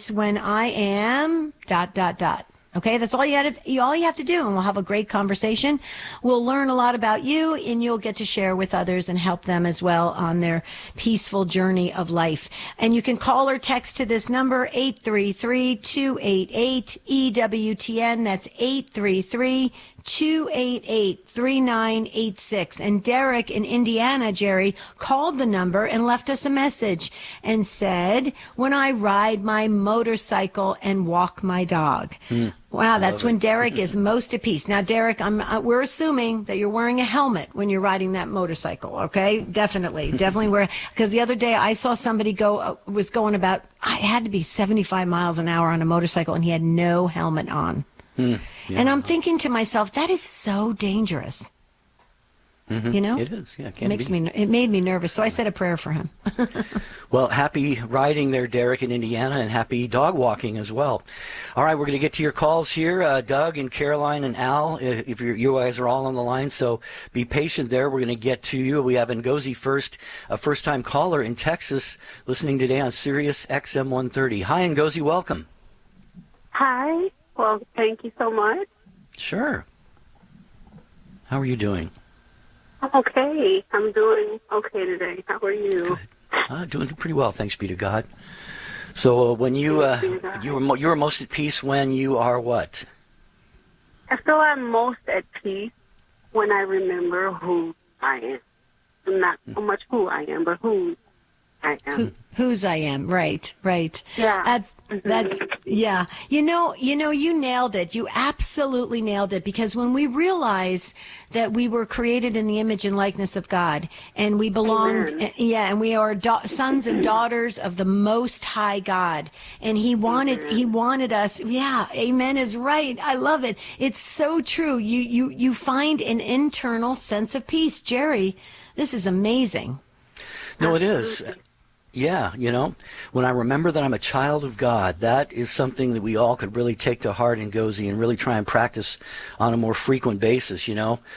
peace when I am ... Okay, that's all you have to do, and we'll have a great conversation. We'll learn a lot about you, and you'll get to share with others and help them as well on their peaceful journey of life. And you can call or text to this number, 833-288-EWTN. That's 833-288-3986. And Derek in Indiana, Jerry, called the number and left us a message and said, when I ride my motorcycle and walk my dog. Wow, that's when Derek is most at peace. Now, Derek, we're assuming that you're wearing a helmet when you're riding that motorcycle, okay? Definitely wear, because the other day I saw somebody was going about, it had to be 75 miles an hour on a motorcycle, and he had no helmet on. Yeah. And I'm thinking to myself, that is so dangerous. You know? It is, yeah. It made me nervous, so I said a prayer for him. Well, happy riding there, Derek, in Indiana, and happy dog walking as well. All right, we're going to get to your calls here. Doug and Caroline and Al, if you guys are all on the line, so be patient there. We're going to get to you. We have Ngozi first, a first-time caller in Texas, listening today on Sirius XM 130. Hi, Ngozi, welcome. Hi. Well, thank you so much. Sure. How are you doing? Okay. I'm doing okay today. How are you? Good. Doing pretty well, thanks be to God. So when you're most at peace when you are what? I feel I'm most at peace when I remember who I am. Not so much who I am, but who I am. Whose I am, right. Yeah. That's yeah. You nailed it. You absolutely nailed it, because when we realize that we were created in the image and likeness of God, and we belong, and we are sons and daughters of the Most High God, and He wanted us. Yeah, amen is right. I love it. It's so true. You find an internal sense of peace, Jerry. This is amazing. No, it is. Yeah, when I remember that I'm a child of God, that is something that we all could really take to heart, Ngozi, and really try and practice on a more frequent basis. We don't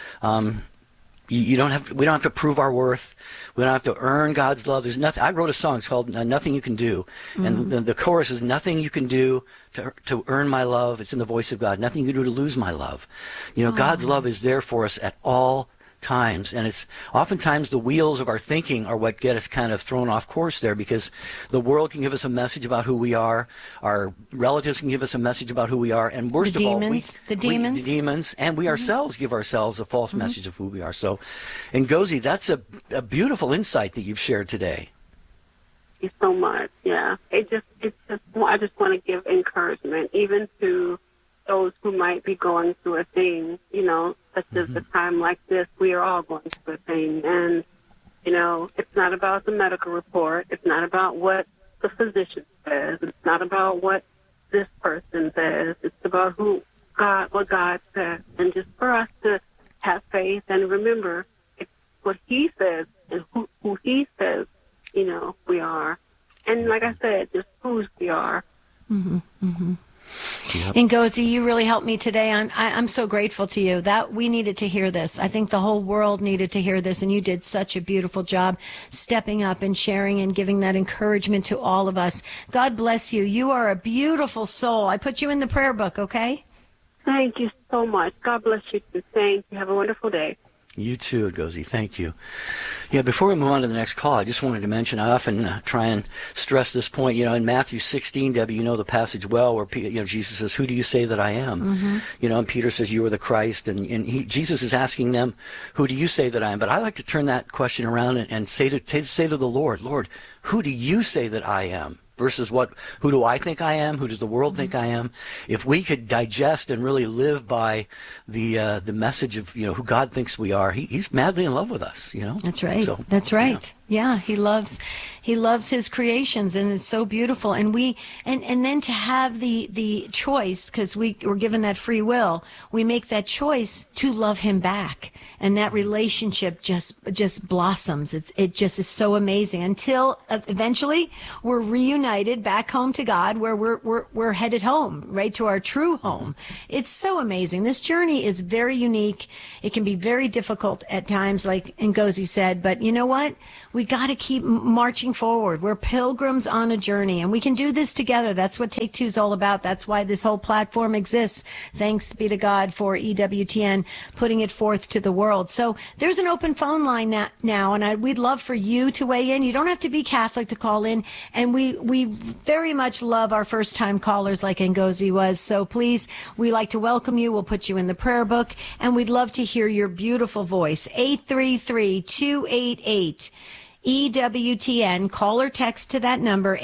have to prove our worth. We don't have to earn God's love. There's nothing. I wrote a song. It's called "Nothing You Can Do," and the chorus is, "Nothing you can do to earn my love." It's in the voice of God. Nothing you can do to lose my love. God's love is there for us at all times, and it's oftentimes the wheels of our thinking are what get us kind of thrown off course there, because the world can give us a message about who we are, our relatives can give us a message about who we are, and worst of all, the demons, and we ourselves give ourselves a false message of who we are. So, Ngozi, that's a beautiful insight that you've shared today. Thank you so much. Yeah, I just want to give encouragement, even to those who might be going through a thing, such as a time like this. We are all going through a thing. And, it's not about the medical report. It's not about what the physician says. It's not about what this person says. It's about what God says. And just for us to have faith and remember it's what He says and who He says, we are. And like I said, just whose we are. Yep. Ngozi, you really helped me today. I'm so grateful to you that we needed to hear this. I think the whole world needed to hear this, and you did such a beautiful job stepping up and sharing and giving that encouragement to all of us. God bless you. You are a beautiful soul. I put you in the prayer book, okay? Thank you so much. God bless you too. Thank you. Have a wonderful day. You too, Ngozi. Thank you. Yeah, before we move on to the next call, I just wanted to mention, I often try and stress this point, in Matthew 16, Debbie, you know the passage well, where Jesus says, "Who do you say that I am?" And Peter says, "You are the Christ." And Jesus is asking them, "Who do you say that I am?" But I like to turn that question around and say to the Lord, "Lord, who do you say that I am?" Versus who do I think I am? Who does the world think I am? If we could digest and really live by the message of who God thinks we are, He's madly in love with us. That's right. So, that's right. Yeah, He loves His creations, and it's so beautiful. And and then to have the choice, because we were given that free will, we make that choice to love Him back, and that relationship just blossoms. It just is so amazing until eventually we're reunited back home to God, where we're headed home, right to our true home. It's so amazing. This journey is very unique. It can be very difficult at times, like Ngozi said, but you know what? we got to keep marching forward. We're pilgrims on a journey, and we can do this together. That's what Take Two is all about. That's why this whole platform exists. Thanks be to God for EWTN putting it forth to the world. So there's an open phone line now, and we'd love for you to weigh in. You don't have to be Catholic to call in, and we very much love our first-time callers like Ngozi was. So please, we like to welcome you. We'll put you in the prayer book, and we'd love to hear your beautiful voice. 833-288 EWTN. Call or text to that number,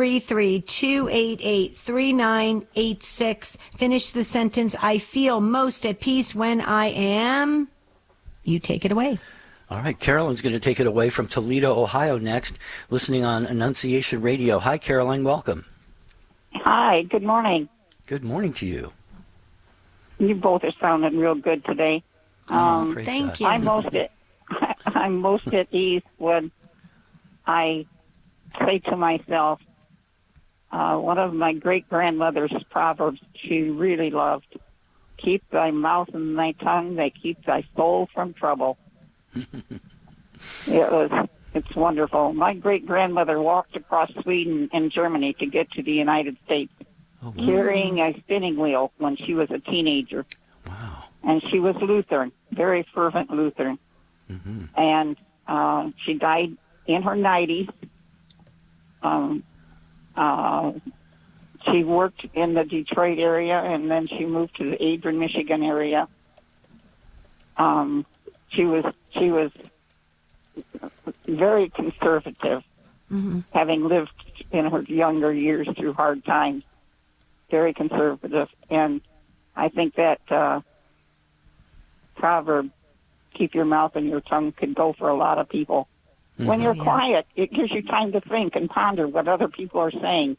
833-288-3986. Finish the sentence, I feel most at peace when I am. You take it away. All right, Caroline's going to take it away from Toledo, Ohio next, listening on Annunciation Radio. Hi, Caroline, welcome. Hi, good morning. Good morning to you. You both are sounding real good today. Thank you. I'm most at ease when I say to myself, one of my great-grandmother's proverbs she really loved, keep thy mouth and thy tongue, they keep thy soul from trouble. It's wonderful. My great-grandmother walked across Sweden and Germany to get to the United States, carrying a spinning wheel when she was a teenager. Wow. And she was Lutheran, very fervent Lutheran. Mm-hmm. And she died in her 90s. She worked in the Detroit area, and then she moved to the Adrian, Michigan area. She was very conservative, having lived in her younger years through hard times. Very conservative, and I think that proverb, keep your mouth and your tongue, could go for a lot of people. Mm-hmm. When you're quiet, it gives you time to think and ponder what other people are saying.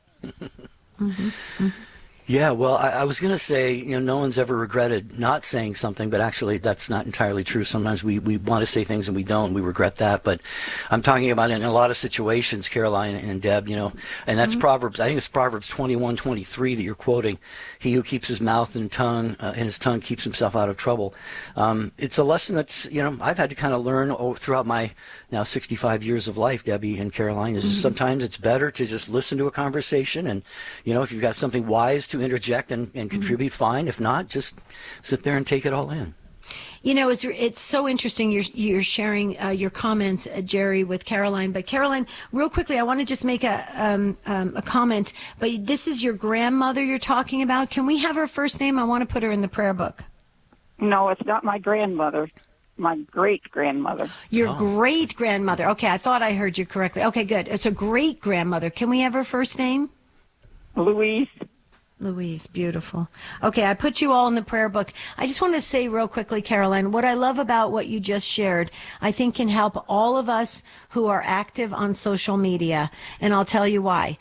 Yeah, well, I was going to say, no one's ever regretted not saying something, but actually that's not entirely true. Sometimes we want to say things and we don't. We regret that. But I'm talking about in a lot of situations, Caroline and Deb, and that's Proverbs. I think it's Proverbs 21:23 that you're quoting. He who keeps his mouth and his tongue keeps himself out of trouble. It's a lesson that's, I've had to kind of learn throughout my now 65 years of life, Debbie and Caroline, is sometimes it's better to just listen to a conversation. And, if you've got something wise to interject and contribute, fine. If not, just sit there and take it all in. It's so interesting you're sharing your comments, Jerry, with Caroline. But Caroline, real quickly, I want to just make a comment. But this is your grandmother you're talking about. Can we have her first name? I want to put her in the prayer book. No, it's not my grandmother. My great-grandmother. Your great-grandmother. Okay, I thought I heard you correctly. Okay, good. It's a great-grandmother. Can we have her first name? Louise, beautiful. Okay, I put you all in the prayer book. I just want to say real quickly, Caroline, what I love about what you just shared, I think can help all of us who are active on social media, and I'll tell you why.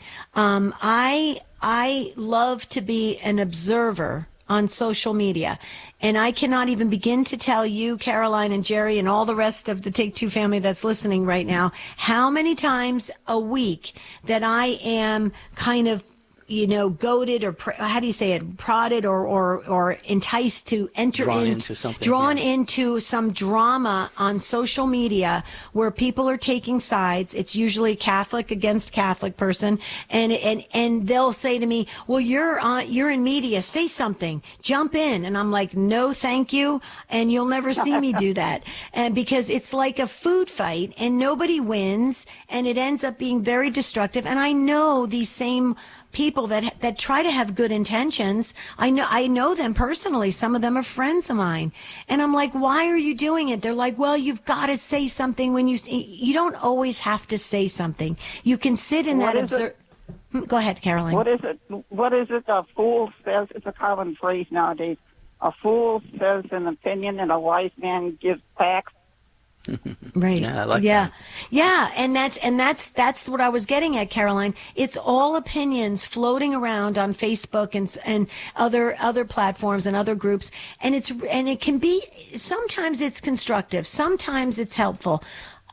I love to be an observer on social media, and I cannot even begin to tell you, Caroline and Jerry, and all the rest of the Take Two family that's listening right now, how many times a week that I am kind of goaded or how do you say it, prodded or enticed to enter drawn into some drama on social media where people are taking sides. It's usually Catholic against Catholic person, and they'll say to me, well, you're in media, say something, jump in. And I'm like, no, thank you. And you'll never see me do that. And because it's like a food fight and nobody wins, and it ends up being very destructive. And I know these same people that try to have good intentions. I know them personally. Some of them are friends of mine. And I'm like, why are you doing it? They're like, well, you've got to say something when you don't always have to say something. You can sit in that Go ahead, Caroline. What is it? A fool says, it's a common phrase nowadays. A fool says an opinion and a wise man gives facts. Right. Yeah, I like that. Yeah, and that's what I was getting at, Caroline. It's all opinions floating around on Facebook and other platforms and other groups, and it can be, sometimes it's constructive, sometimes it's helpful.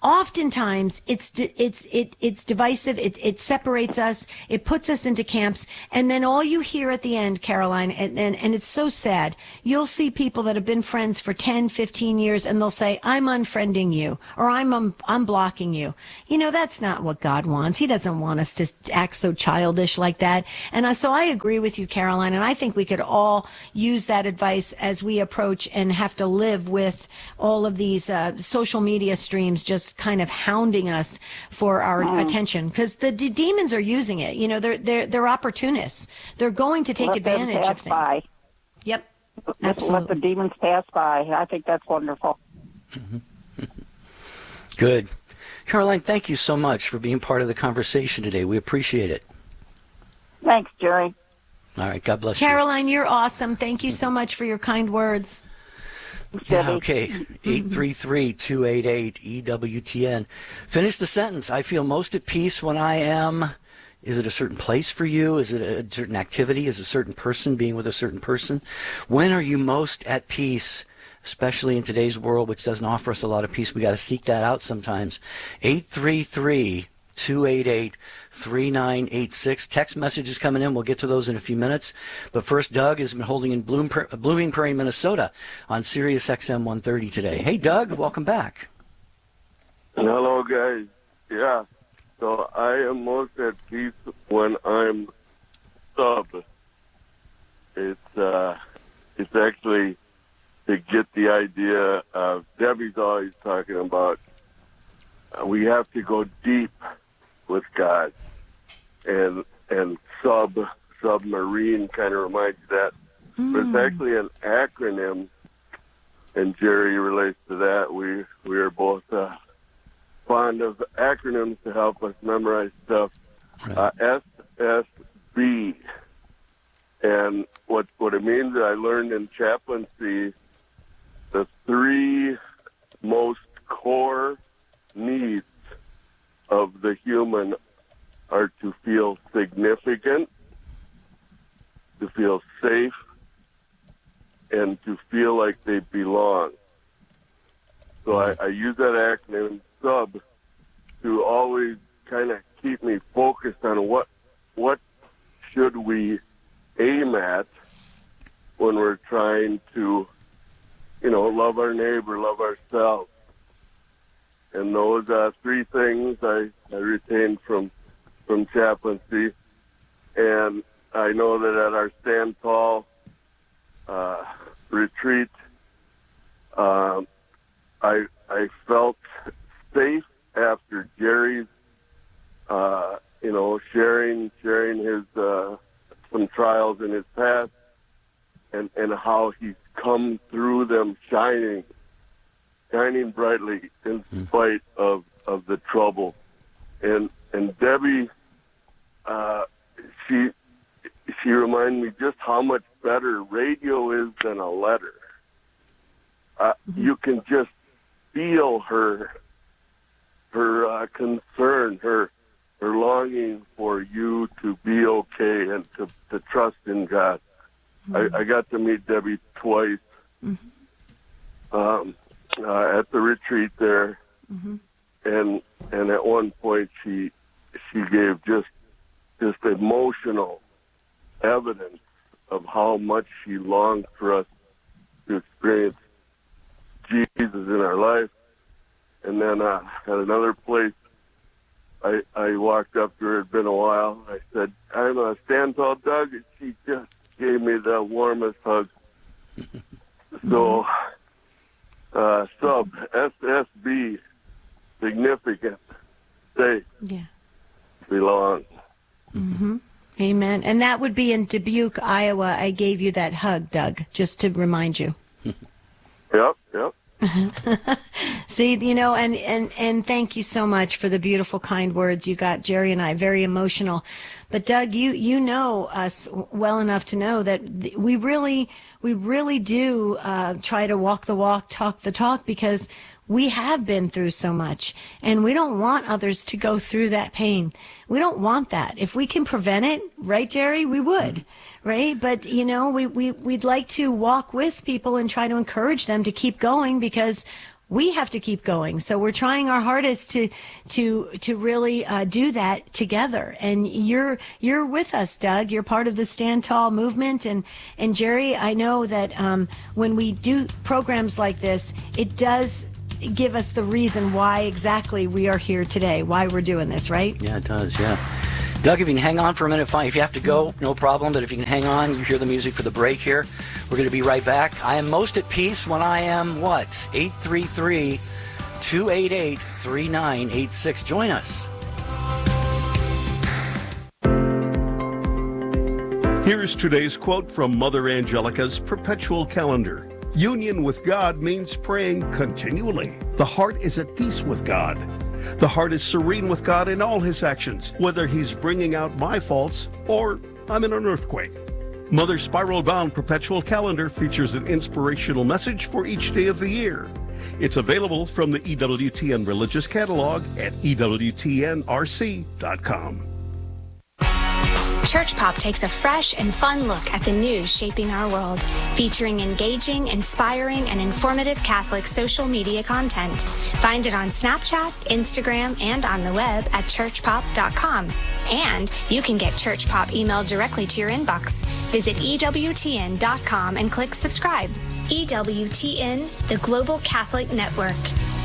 oftentimes it's divisive. It separates us. It puts us into camps. And then all you hear at the end, Caroline, and it's so sad. You'll see people that have been friends for 10, 15 years, and they'll say, I'm unfriending you, or I'm blocking you. You know, that's not what God wants. He doesn't want us to act so childish like that. And so I agree with you, Caroline, and I think we could all use that advice as we approach and have to live with all of these social media streams just kind of hounding us for our attention, because the demons are using it. You know, they're opportunists. They're going to take advantage of things. By. Yep, absolutely. Let the demons pass by. I think that's wonderful. Good. Caroline, thank you so much for being part of the conversation today. We appreciate it. Thanks, Jerry. All right, God bless you. Caroline, you're awesome. Thank you so much for your kind words. Yeah, okay. 833-288-EWTN. Finish the sentence. I feel most at peace when I am. Is it a certain place for you? Is it a certain activity? Is it a certain person being with a certain person? When are you most at peace? Especially in today's world, which doesn't offer us a lot of peace. We got to seek that out sometimes. 833-288-3986. Text messages coming in. We'll get to those in a few minutes. But first, Doug has been holding in Blooming Prairie, Minnesota on Sirius XM 130 today. Hey, Doug, welcome back. Hello, guys. Yeah, so I am most at peace when I'm sub. It's actually to get the idea of Debbie's always talking about we have to go deep with God, and submarine kind of reminds you that. But it's actually an acronym, and Jerry relates to that. We are both fond of acronyms to help us memorize stuff. SSB, and what it means, I learned in chaplaincy, the three most core needs of the human are to feel significant, to feel safe, and to feel like they belong. So I use that acronym SUB to always kind of keep me focused on what should we aim at when we're trying to, love our neighbor, love ourselves. And those three things I retained from chaplaincy. And I know that at our Stand Tall retreat, I felt safe after Jerry's, sharing his some trials in his past, and how he's come through them shining brightly in spite of the trouble. And Debbie, she reminded me just how much better radio is than a letter. You can just feel her concern, her longing for you to be okay and to trust in God. I got to meet Debbie twice at the retreat there, and at one point she gave just emotional evidence of how much she longed for us to experience Jesus in our life. And then at another place, I walked up to her. It had been a while. I said, "I'm a Stand Tall Doug," and she just gave me the warmest hug. So, sub, SSB, significant, safe, belong. Amen. And that would be in Dubuque, Iowa. I gave you that hug, Doug, just to remind you. Yep. See, and thank you so much for the beautiful, kind words. You got Jerry and I very emotional. But Doug, you know us well enough to know that we really do try to walk the walk, talk the talk, because we have been through so much, and we don't want others to go through that pain. We don't want that. If we can prevent it, right, Jerry, we would, right? But, we'd like to walk with people and try to encourage them to keep going, because we have to keep going. So we're trying our hardest to really do that together. And you're with us, Doug. You're part of the Stand Tall movement. And Jerry, I know that when we do programs like this, it does give us the reason why exactly we are here today, why we're doing this, right? Yeah, it does, yeah. Doug, if you can hang on for a minute, fine. If you have to go, no problem. But if you can hang on, you hear the music for the break here. We're going to be right back. I am most at peace when I am what? 833-288-3986. Join us. Here's today's quote from Mother Angelica's Perpetual Calendar. Union with God means praying continually. The heart is at peace with God. The heart is serene with God in all his actions, whether he's bringing out my faults or I'm in an earthquake. Mother's spiral-bound Perpetual Calendar features an inspirational message for each day of the year. It's available from the EWTN Religious Catalog at EWTNRC.com. Church Pop takes a fresh and fun look at the news shaping our world, featuring engaging, inspiring, and informative Catholic social media content. Find it on Snapchat, Instagram, and on the web at churchpop.com. And you can get Church Pop emailed directly to your inbox. Visit EWTN.com and click subscribe. EWTN, the Global Catholic Network.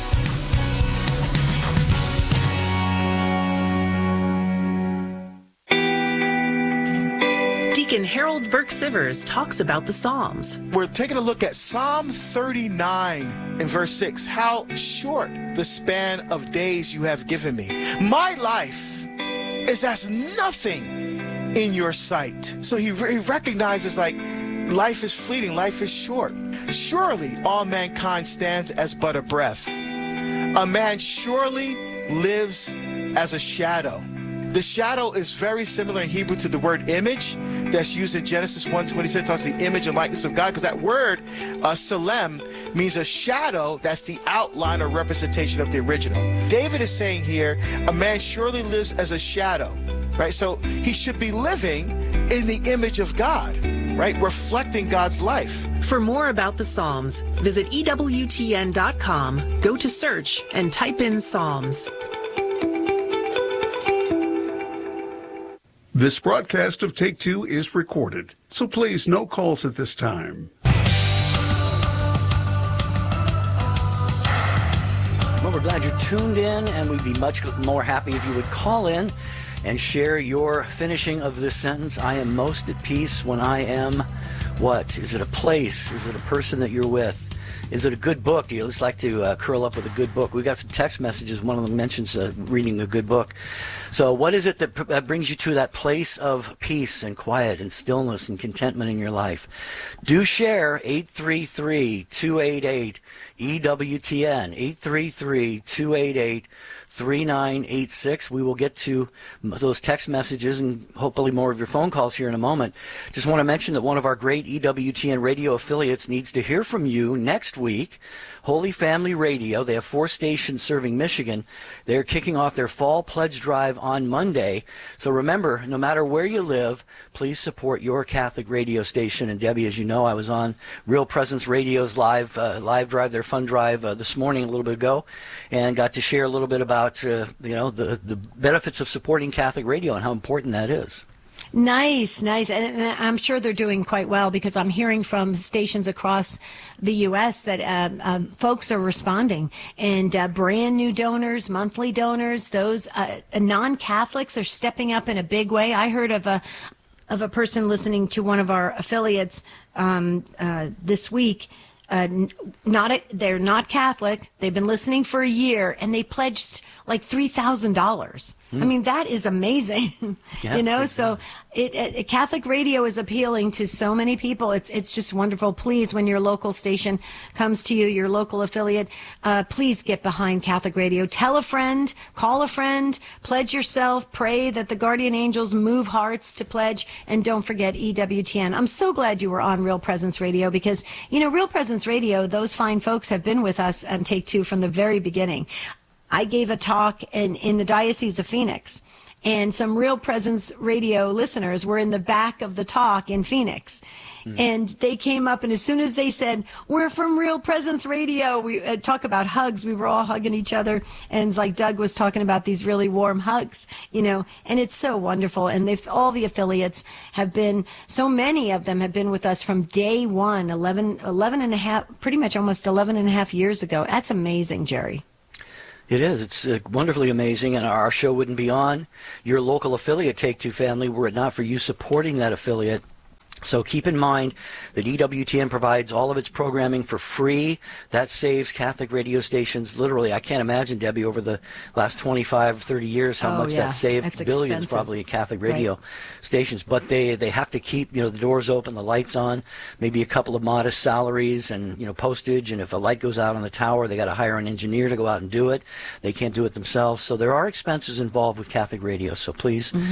Deacon Harold Burke Sivers talks about the Psalms. We're taking a look at Psalm 39 in verse 6. How short the span of days you have given me. My life is as nothing in your sight. So he recognizes life is fleeting, life is short. Surely all mankind stands as but a breath. A man surely lives as a shadow. The shadow is very similar in Hebrew to the word image that's used in Genesis 1:26, talks the image and likeness of God, because that word, Salem, means a shadow that's the outline or representation of the original. David is saying here, a man surely lives as a shadow, right? So he should be living in the image of God, right? Reflecting God's life. For more about the Psalms, visit EWTN.com, go to search, and type in Psalms. This broadcast of Take Two is recorded, so please no calls at this time. Well, we're glad you're tuned in, and we'd be much more happy if you would call in and share your finishing of this sentence. I am most at peace when I am what? Is it a place? Is it a person that you're with? Is it a good book? Do you just like to curl up with a good book? We've got some text messages. One of them mentions reading a good book. So what is it that brings you to that place of peace and quiet and stillness and contentment in your life? Do share 833-288-EWTN, 833-288-3986. We will get to those text messages and hopefully more of your phone calls here in a moment. Just want to mention that one of our great EWTN radio affiliates needs to hear from you next week. Holy Family Radio. They have 4 stations serving Michigan. They're kicking off their fall pledge drive on Monday. So remember, no matter where you live, please support your Catholic radio station. And Debbie, as you know, I was on Real Presence Radio's live drive, their fun drive this morning a little bit ago, and got to share a little bit about the benefits of supporting Catholic radio and how important that is. Nice. And I'm sure they're doing quite well, because I'm hearing from stations across the U.S. that folks are responding, and brand new donors, monthly donors, those non-Catholics are stepping up in a big way. I heard of a person listening to one of our affiliates this week. They're not Catholic. They've been listening for a year, and they pledged like $3,000. I mean, that is amazing. Yeah, so Catholic radio is appealing to so many people. It's just wonderful. Please, when your local station comes to you, your local affiliate, please get behind Catholic radio. Tell a friend, call a friend, pledge yourself, pray that the guardian angels move hearts to pledge, and don't forget EWTN. I'm so glad you were on Real Presence Radio, because, Real Presence Radio, those fine folks have been with us on Take Two from the very beginning. I gave a talk in the Diocese of Phoenix, and some Real Presence Radio listeners were in the back of the talk in Phoenix. And they came up, and as soon as they said, "We're from Real Presence Radio," we talk about hugs. We were all hugging each other, and it's like Doug was talking about these really warm hugs, you know, and it's so wonderful. And all the affiliates have been, so many of them have been with us from day one, 11 and a half, pretty much almost 11 and a half years ago. That's amazing, Jerry. It is. It's wonderfully amazing, and our show wouldn't be on your local affiliate, Take Two Family, were it not for you supporting that affiliate. So keep in mind that EWTN provides all of its programming for free. That saves Catholic radio stations. Literally, I can't imagine, Debbie, over the last 25, 30 years, how much that saved. That's billions expensive. probably at Catholic radio stations. But they have to keep, you know, the doors open, the lights on, maybe a couple of modest salaries and, you know, postage. And if a light goes out on the tower, they got to hire an engineer to go out and do it. They can't do it themselves. So there are expenses involved with Catholic radio. So please